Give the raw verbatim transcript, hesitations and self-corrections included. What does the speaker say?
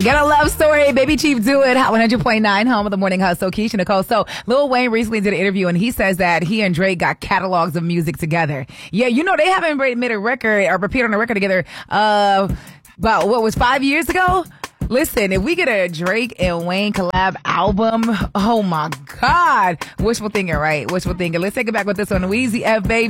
Got a love story. Baby Chief Do It. Hot one hundred point nine, home of the morning hustle. Keisha Nicole. So Lil Wayne recently did an interview and he says that he and Drake got catalogs of music together. Yeah, you know, they haven't made a record or appeared on a record together, uh, about what was five years ago? Listen, if we get a Drake and Wayne collab album, oh my God. Wishful thinking, right? Wishful thinking. Let's take it back with this one. Weezy F, baby.